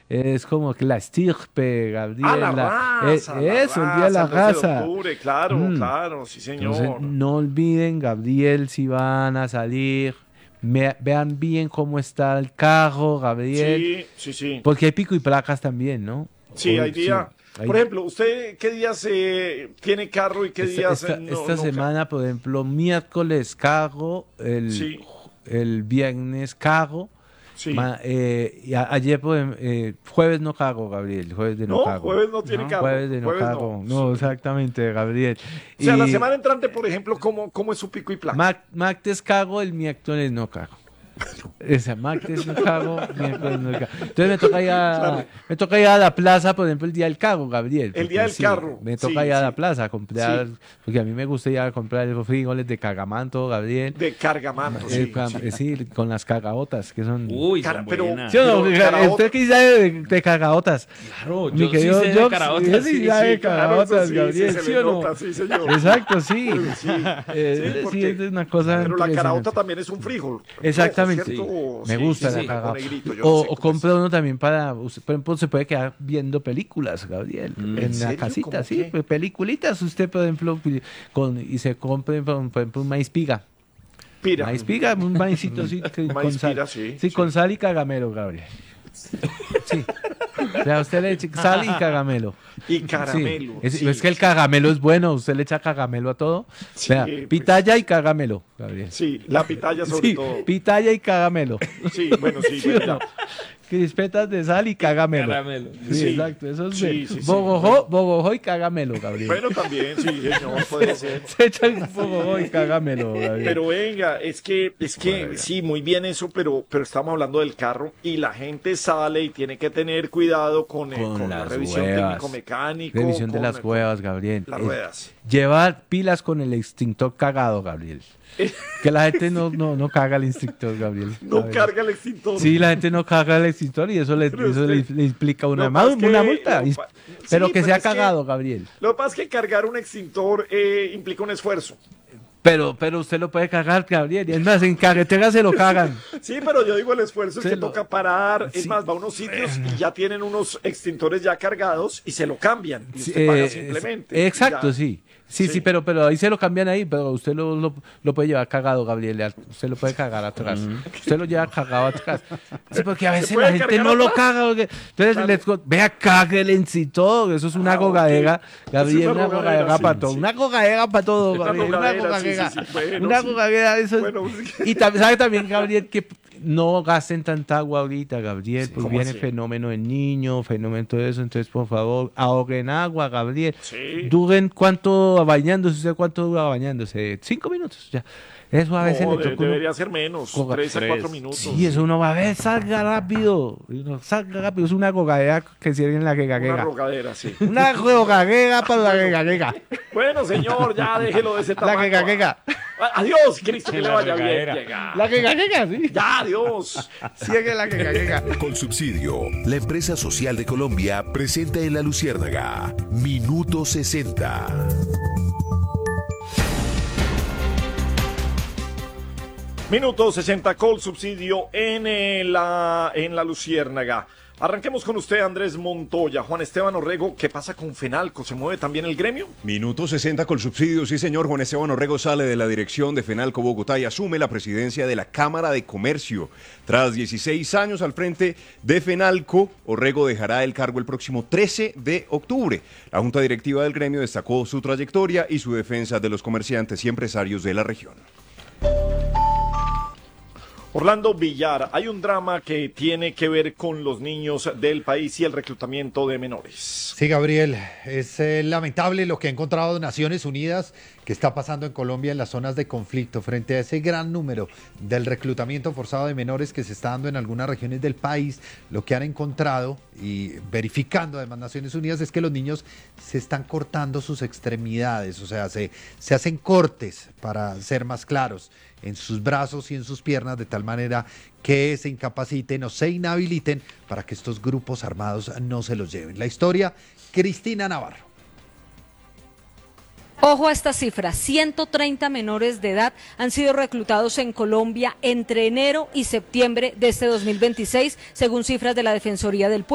es como que la estirpe, Ah, Gabriel, la raza, la eso, el día de la raza, el 12 de raza. octubre, claro, Mm. claro, sí, Entonces, señor. no olviden, Gabriel, si van a salir, vean bien cómo está el carro, Gabriel, Sí, sí, sí. porque hay pico y placas también, ¿no? Sí, hay Sí, día. hay- Por ejemplo, ¿usted qué días tiene carro y qué días no, esta no? semana, por ejemplo, miércoles carro, Sí, el viernes carro, sí. y ayer, jueves no cago, Gabriel, jueves de no No, cago. jueves no tiene ¿No? carro. Jueves de no Jueves no. cago. No, exactamente, Gabriel. O sea, la Y semana entrante, por ejemplo, ¿cómo es su pico y placa? martes cago, el miércoles no cago. Esa, martes no cago, miércoles no cago. Entonces Claro. me toca ir a la plaza, por ejemplo, el día del carro, Gabriel. El Porque día del sí, carro. me toca Sí, ir a sí. la plaza a comprar, Sí. porque a mí me gusta ir a comprar los frijoles de cagamanto, Gabriel. De cargamanto, sí. Sí. Sí, con las cagaotas, que son... Uy, Cara, son pero- buenas. ¿Sí o no? pero caraota- ¿Usted qué sabe de cagaotas? Claro, Mi yo sí querido sé de Jox, caraotas, ese sí sí, sabe sí, de Claro, cagaotas, eso sí, Gabriel, se ¿sí le o no? nota, sí, señor. Exacto, sí. Sí, sí, Sí, porque- es una cosa Pero la caraota impresionante. también es un frijol. Exactamente. rojo, ¿cierto? O- Me sí, gusta sí, la sí, cagada. o negrito, yo no O, sé o cómo es. compra uno también por ejemplo, se puede quedar viendo películas, Gabriel, Mm. en ¿En la serio? casita, ¿Cómo sí, qué? pues, peliculitas, usted, por ejemplo, y se compre, por ejemplo, un maíz piga. Pira. Maíz piga, un maízito así, Maíz con sal. pira, sí, Sí, sí. con sal y cagamelo, Gabriel. Sí. O sea, usted le echa sal y cagamelo. Y caramelo. Sí, sí, es que el sí. cagamelo es bueno, usted le echa cagamelo a todo. Sí, Vea, pues. pitaya y cagamelo, Gabriel. Sí, la pitaya sobre Sí, todo. pitaya y cagamelo. Sí, bueno, sí, ¿Sí bueno, o no? ya. Crispetas de sal y cagamelo. Caramelo. Sí, Sí. exacto. Eso es Sí, sí, sí. bogojó y cagamelo, Gabriel. Bueno, también, sí, señor, puede ser. Se echan bogojó y cagamelo, Gabriel. Pero venga, es que sí, muy bien eso, pero estamos hablando del carro y la gente sale y tiene que tener cuidado con la las revisión huevas. técnico-mecánico. Revisión de con- las cuevas, Gabriel. Las ruedas. Llevar pilas con el extintor cagado, Gabriel. Que la gente no caga el extintor, Gabriel. No ¿sabes? carga el extintor. Sí, la gente no caga el extintor y eso le, Pero eso usted- le implica Lo que pasa es que- una multa. lo pa- Pero sí, que pero sea es que- cagado, Gabriel. Lo que pasa es que cargar un extintor implica un esfuerzo. Pero usted lo puede cagar, Gabriel. Y es más, en carretera se lo cagan. Sí, pero yo digo el esfuerzo es Se que lo- toca parar. Es Sí. más, va a unos sitios y ya tienen unos extintores ya cargados y se lo cambian. Y Sí, usted paga simplemente. exacto, Ya. sí. Sí, Sí. sí, pero ahí se lo cambian ahí, pero usted lo puede llevar cagado, Gabriel. Usted lo puede cagar atrás. Usted lo lleva cagado atrás. Sí, porque a veces puede la gente cargar no lo atrás? caga. Entonces, Claro. vea, cáguelense y todo. Eso es una Ah, gogadera, ok. Gabriel, Es una una gogadera gogadera, para sí, todo. sí. Una gogadera para todo, Una Gabriel. Una gogadera, gogadera. sí, sí, sí. Bueno, Una sí. gogadera, eso es- Bueno, Y sabe también, Gabriel, que no gasten tanta agua ahorita, Gabriel, porque ¿cómo viene así? fenómeno del niño, fenómeno todo eso. Entonces, por favor, ahorren agua, Gabriel. Sí. Duren cuánto bañándose, ¿usted cuánto dura bañándose? 5 minutos, ya. Eso a veces No, le toca uno- debería ser menos, Coga- 3 a tres. 4 minutos. Sí, eso uno va a ver, salga rápido. Salga rápido, es una gogadera que sirve en la Una regadera. rogadera, sí. Una gogadera para la regadera. Bueno, señor, ya déjelo de ese La tamaño. regadera. Adiós, Cristo, que le La vaya bien. regadera. Llega. La regadera, sí. Ya, adiós. Sigue la regadera. Con subsidio, la empresa social de Colombia presenta en La Luciérnaga Minuto 60. Minuto 60 Col subsidio en la Luciérnaga. Arranquemos con usted, Andrés Montoya. Juan Esteban Orrego, ¿qué pasa con Fenalco? ¿Se mueve también el gremio? Minuto 60 con subsidio, sí señor. Juan Esteban Orrego sale de la dirección de Fenalco Bogotá y asume la presidencia de la Cámara de Comercio. Tras 16 años al frente de Fenalco, Orrego dejará el cargo el próximo 13 de octubre. La Junta Directiva del gremio destacó su trayectoria y su defensa de los comerciantes y empresarios de la región. Orlando Villar, hay un drama que tiene que ver con los niños del país y el reclutamiento de menores. Sí, Gabriel, es lamentable lo que ha encontrado Naciones Unidas que está pasando en Colombia en las zonas de conflicto frente a ese gran número del reclutamiento forzado de menores que se está dando en algunas regiones del país. Lo que han encontrado y verificando además Naciones Unidas es que los niños se están cortando sus extremidades, o sea, se hacen cortes, para ser más claros, en sus brazos y en sus piernas, de tal manera que se incapaciten o se inhabiliten para que estos grupos armados no se los lleven. La historia, Cristina Navarro. Ojo a esta cifra, 130 menores de edad han sido reclutados en Colombia entre enero y septiembre de este 2026, según cifras de la Defensoría del Pueblo.